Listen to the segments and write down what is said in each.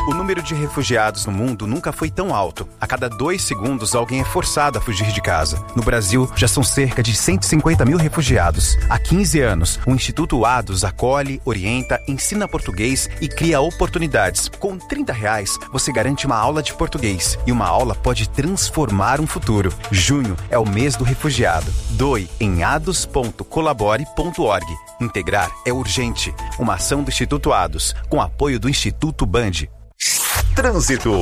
O número de refugiados no mundo nunca foi tão alto. A cada 2 segundos, alguém é forçado a fugir de casa. No Brasil, já são cerca de 150 mil refugiados. Há 15 anos, o Instituto ADOS acolhe, orienta, ensina português e cria oportunidades. Com R$30, você garante uma aula de português. E uma aula pode transformar um futuro. Junho é o mês do refugiado. Doe em ados.colabore.org. Integrar é urgente. Uma ação do Instituto ADOS, com apoio do Instituto Band. Trânsito.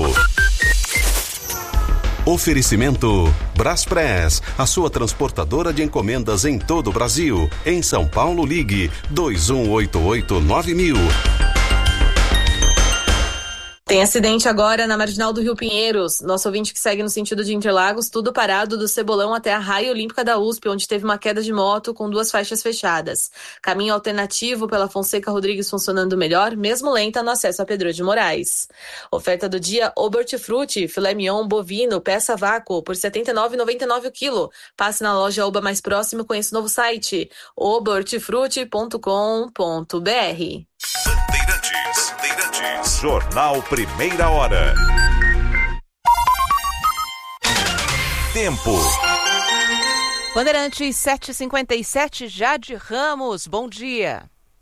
Oferecimento Braspress, a sua transportadora de encomendas em todo o Brasil. Em São Paulo, ligue 2188-9000. Tem acidente agora na Marginal do Rio Pinheiros. Nosso ouvinte que segue no sentido de Interlagos, tudo parado do Cebolão até a Raia Olímpica da USP, onde teve uma queda de moto com 2 faixas fechadas. Caminho alternativo pela Fonseca Rodrigues funcionando melhor, mesmo lenta no acesso a Pedro de Moraes. Oferta do dia, Hortifruti, filé mignon bovino, peça vácuo, por R$ 79,99 o quilo. Passe na loja Oba mais próximo com esse novo site, obertifruti.com.br. Bandeirantes. Jornal Primeira Hora. Tempo. Bandeirantes 7h57, Jade Ramos, bom dia.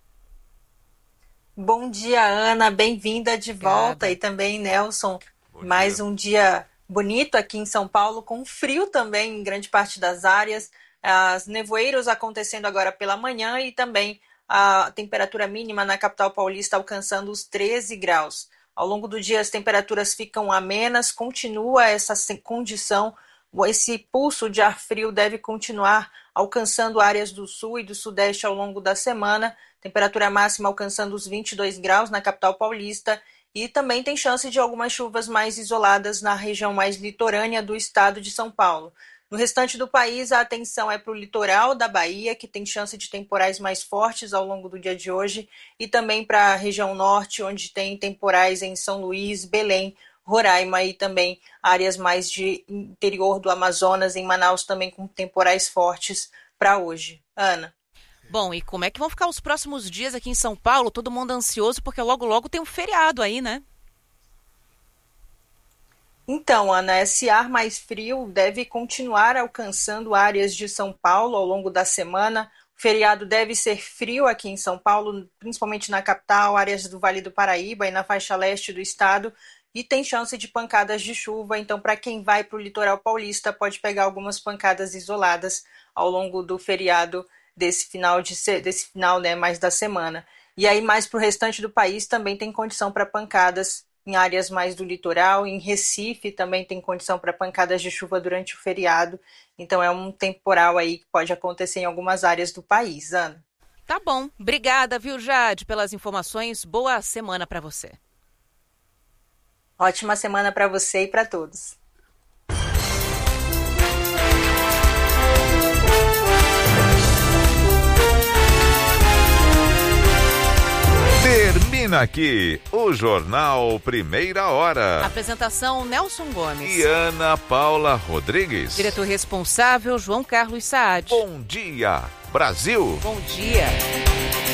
Bom dia, Ana, bem-vinda de volta. E também, Nelson, mais um dia bonito aqui em São Paulo, com frio também em grande parte das áreas. As nevoeiros acontecendo agora pela manhã e também a temperatura mínima na capital paulista alcançando os 13 graus. Ao longo do dia as temperaturas ficam amenas, continua essa condição, esse pulso de ar frio deve continuar alcançando áreas do sul e do sudeste ao longo da semana, temperatura máxima alcançando os 22 graus na capital paulista e também tem chance de algumas chuvas mais isoladas na região mais litorânea do estado de São Paulo. No restante do país, a atenção é para o litoral da Bahia, que tem chance de temporais mais fortes ao longo do dia de hoje, e também para a região norte, onde tem temporais em São Luís, Belém, Roraima e também áreas mais de interior do Amazonas, em Manaus também com temporais fortes para hoje. Ana. Bom, e como é que vão ficar os próximos dias aqui em São Paulo? Todo mundo ansioso, porque logo tem um feriado aí, né? Então, Ana, esse ar mais frio deve continuar alcançando áreas de São Paulo ao longo da semana. O feriado deve ser frio aqui em São Paulo, principalmente na capital, áreas do Vale do Paraíba e na faixa leste do estado, e tem chance de pancadas de chuva. Então, para quem vai para o litoral paulista, pode pegar algumas pancadas isoladas ao longo do feriado desse final, mais da semana. E aí, mais para o restante do país, também tem condição para pancadas em áreas mais do litoral, em Recife também tem condição para pancadas de chuva durante o feriado, então é um temporal aí que pode acontecer em algumas áreas do país, Ana. Tá bom, obrigada, viu, Jade, pelas informações, boa semana para você. Ótima semana para você e para todos. Termina aqui o Jornal Primeira Hora. Apresentação Nelson Gomes e Ana Paula Rodrigues. Diretor responsável João Carlos Saad. Bom dia, Brasil. Bom dia.